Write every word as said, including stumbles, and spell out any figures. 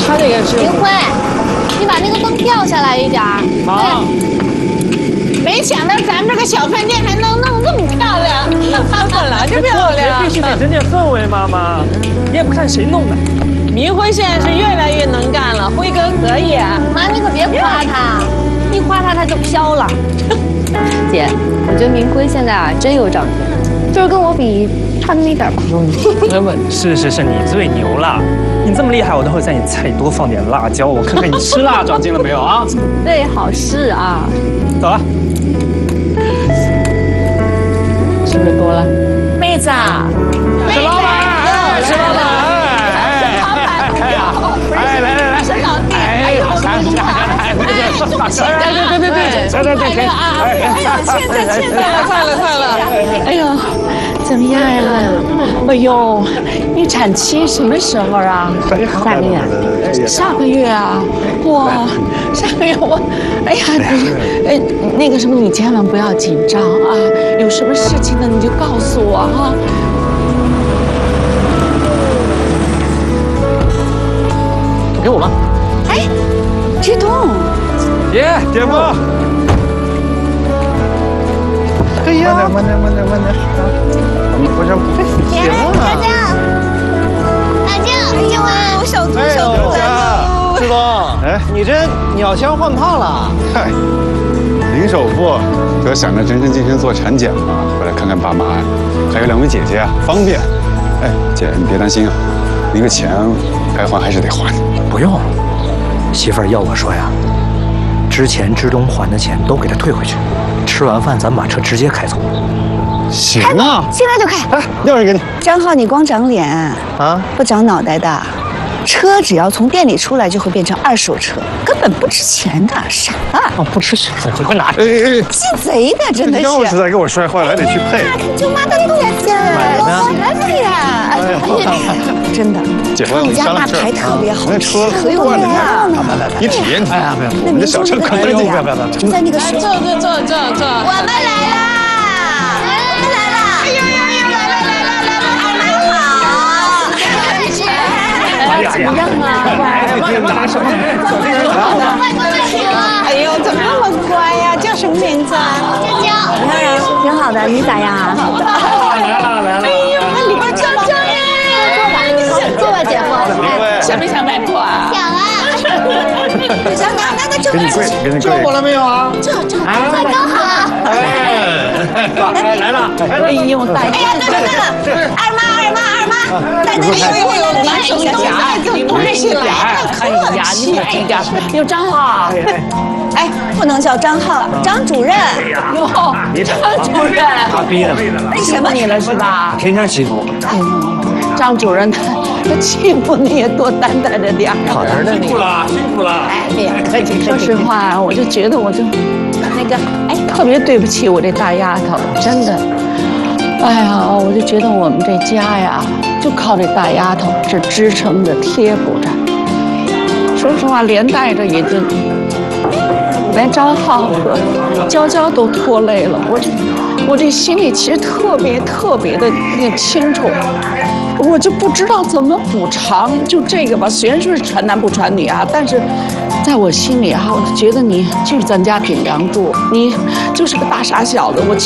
他这个是。 林辉，你把那个灯调下来一点儿。 好。 没想到咱们这个小饭店还能弄这么漂亮，它本来就漂亮。 必须得整点氛围，妈妈。你也不看谁弄的。 明辉现在是越来越能干了，辉哥可以啊。 妈，你可别夸他，一夸他他就飘了。姐，我觉得明辉现在啊真有长进，就是跟我比差那么一点吧。 是是是，你最牛了。你这么厉害，我都会在你菜里多放点辣椒，我看看你吃辣长进了没有啊？ 最好是啊。 走了。 是不是多了？妹子啊， 沈老板，沈老板，哎哎呀，哎来来来， 沈老弟， 哎呀，来来来，对对对对对，来来来，可以啊！ 哎呀，现在现在快了快了，哎呦，怎么样呀？哎呦，你产期什么时候啊？ 下个月。 下个月啊？哇，下个月我，哎呀，哎，那个什么，你千万不要紧张啊！有什么事情呢，你就告诉我哈。 给我吧。 哎，志东。 耶，姐夫。 哎呀，慢点慢点慢点，我们不是行了。大家，大家，哎呦喂，小猪小猪来了。 志东，哎，你这鸟枪换炮了？ 嗨，林首富则想着真真进城做产检嘛，回来看看爸妈呀，还有两位姐姐啊，方便。哎，姐你别担心啊，那个钱该还还是得还。 不用，媳妇儿要我说呀，之前志东还的钱都给他退回去。吃完饭咱们把车直接开走。 行啊， 现在就开。 哎，钥匙给你。 张浩，你光长脸啊， 不长脑袋的。车只要从店里出来，就会变成二手车，根本不值钱的，傻啊！ 哦，不值钱，你快拿。 哎哎哎， 鸡贼的，真的是。 钥匙再给我摔坏了，还得去配。 舅妈的多钱？买的呀！哎呀，真的。 姐夫， 你家那牌特别好， 那车可有味道呢。 你体验体验。哎呀，不要， 我们这小车可能不要不要不要，就在那个水。 坐坐坐坐坐。 我们来啦！我们来啦！哎呀呀呀！来来来来来来，二妈好。 怎么样啊？ 拿什么？ 哎呦，怎么那么乖呀？叫什么名字啊？ 娇娇。 挺好的，你咋样啊？好的。 来了来了。 哎呦，那里边娇娇耶！ 坐吧，坐吧，姐夫。 想没想买货啊？ 想啊。 行，拿拿拿，这给你跪，给你跪。 过来没有啊？ 这这这刚好。 哎，来了。 哎呦，大爷！ 哎呀，对了对了，二妈二妈二妈，带那个哎呦呦，拿什么夹？就东西来，哎呀，你远一点。有张浩。 哎，不能叫张浩，张主任。 哟，张主任。 他逼的。 为什么你了是吧？ 天天欺负我。 哎呦，张主任他他欺负你也多担待着点儿。 好人的辛苦了，辛苦了。 哎呀，客气说实话，我就觉得我就那个哎，特别对不起我这大丫头，真的。哎呀，我就觉得我们这家呀，就靠这大丫头这支撑着、贴补着。说实话，连带着也就连张浩和娇娇都拖累了。我这我这心里其实特别特别的那清楚，我就不知道怎么补偿。就这个吧，虽然说是传男不传女啊，但是在我心里啊，我觉得你就是咱家顶梁柱，你就是个大傻小子，我。